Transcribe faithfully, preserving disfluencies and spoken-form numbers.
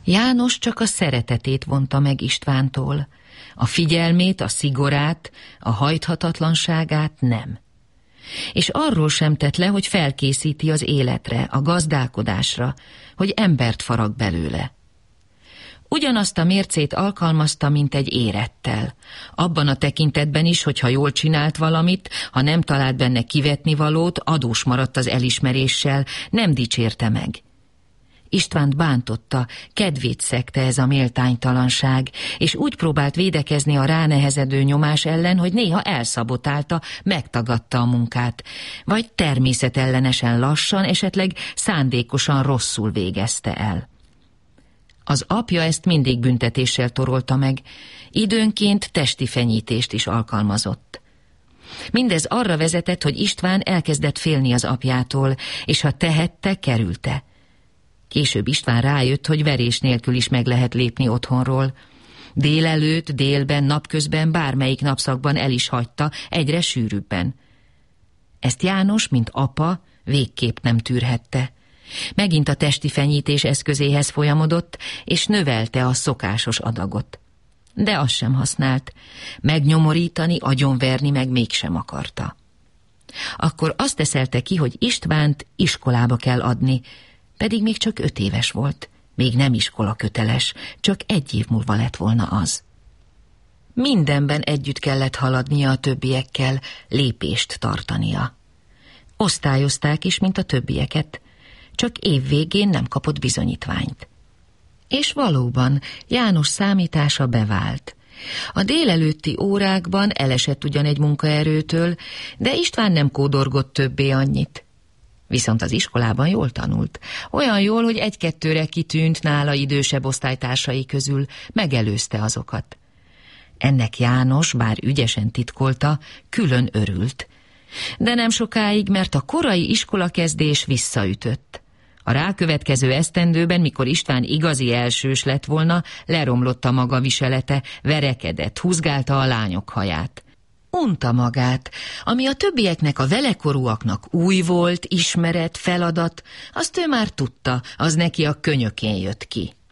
János csak a szeretetét vonta meg Istvántól, a figyelmét, a szigorát, a hajthatatlanságát nem. És arról sem tett le, hogy felkészíti az életre, a gazdálkodásra, hogy embert farag belőle. Ugyanazt a mércét alkalmazta, mint egy érettel. Abban a tekintetben is, hogy ha jól csinált valamit, ha nem talált benne kivetnivalót, adós maradt az elismeréssel, nem dicsérte meg. Istvánt bántotta, kedvét szegte ez a méltánytalanság, és úgy próbált védekezni a ránehezedő nyomás ellen, hogy néha elszabotálta, megtagadta a munkát, vagy természetellenesen lassan, esetleg szándékosan rosszul végezte el. Az apja ezt mindig büntetéssel torolta meg, időnként testi fenyítést is alkalmazott. Mindez arra vezetett, hogy István elkezdett félni az apjától, és ha tehette, kerülte. Később István rájött, hogy verés nélkül is meg lehet lépni otthonról. Délelőtt, délben, napközben, bármelyik napszakban el is hagyta, egyre sűrűbben. Ezt János, mint apa, végképp nem tűrhette. Megint a testi fenyítés eszközéhez folyamodott, és növelte a szokásos adagot. De azt sem használt. Megnyomorítani, agyonverni meg mégsem akarta. Akkor azt teszelte ki, hogy Istvánt iskolába kell adni, pedig még csak öt éves volt, még nem iskola köteles, csak egy év múlva lett volna az. Mindenben együtt kellett haladnia a többiekkel, lépést tartania. Osztályozták is, mint a többieket, csak év végén nem kapott bizonyítványt. És valóban János számítása bevált. A délelőtti órákban elesett ugyan egy munkaerőtől, de István nem kódorgott többé annyit. Viszont az iskolában jól tanult. Olyan jól, hogy egy-kettőre kitűnt nála idősebb osztálytársai közül, megelőzte azokat. Ennek János, bár ügyesen titkolta, külön örült. De nem sokáig, mert a korai iskolakezdés visszaütött. A rákövetkező esztendőben, mikor István igazi elsős lett volna, leromlott a maga viselete, verekedett, húzgálta a lányok haját. Unta magát, ami a többieknek, a velekorúaknak új volt, ismeret, feladat, azt ő már tudta, az neki a könyökén jött ki.